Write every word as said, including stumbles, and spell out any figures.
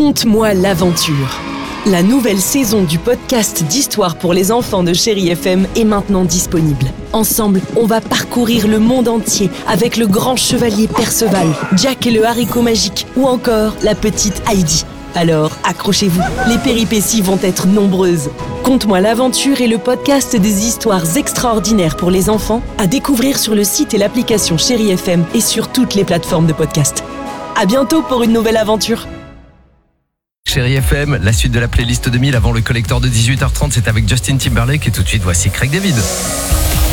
Conte-moi l'aventure. La nouvelle saison du podcast d'histoire pour les enfants de Chérie F M est maintenant disponible. Ensemble, on va parcourir le monde entier avec le grand chevalier Perceval, Jack et le haricot magique ou encore la petite Heidi. Alors, accrochez-vous, les péripéties vont être nombreuses. Conte-moi l'aventure est le podcast des histoires extraordinaires pour les enfants à découvrir sur le site et l'application Chérie F M et sur toutes les plateformes de podcast. À bientôt pour une nouvelle aventure. Chérie F M, la suite de la playlist deux mille avant le collector de dix-huit heures trente, c'est avec Justin Timberlake et tout de suite voici Craig David.